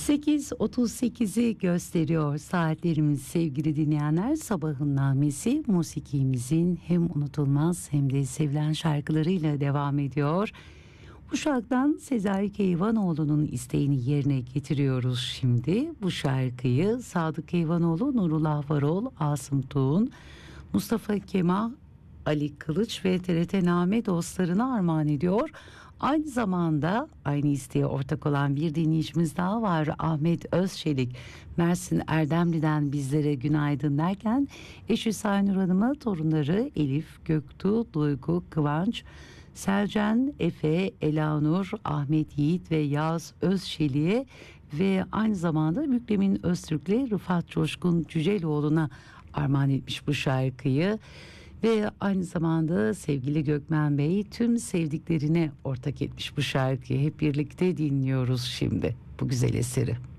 8.38'i gösteriyor saatlerimiz sevgili dinleyenler. Sabahın namesi musikimizin hem unutulmaz hem de sevilen şarkılarıyla devam ediyor. Bu şarkıdan Sezai Keyvanoğlu'nun isteğini yerine getiriyoruz şimdi. Bu şarkıyı Sadık Keyvanoğlu, Nurullah Varol, Asım Tuğun, Mustafa Kemal, Ali Kılıç ve TRT-Name dostlarına armağan ediyor. Aynı zamanda aynı isteğe ortak olan bir dinleyicimiz daha var. Ahmet Özçelik, Mersin Erdemli'den bizlere günaydın derken eşi Saynur Hanım'a torunları Elif, Göktuğ, Duygu, Kıvanç, Selcan, Efe, Elanur, Ahmet Yiğit ve Yağız Özçelik'e ve aynı zamanda Mükremin Öztürk'le Rıfat Coşkun Cüceloğlu'na armağan etmiş bu şarkıyı. Ve aynı zamanda sevgili Gökmen Bey tüm sevdiklerine ortak etmiş bu şarkıyı. Hep birlikte dinliyoruz şimdi bu güzel eseri.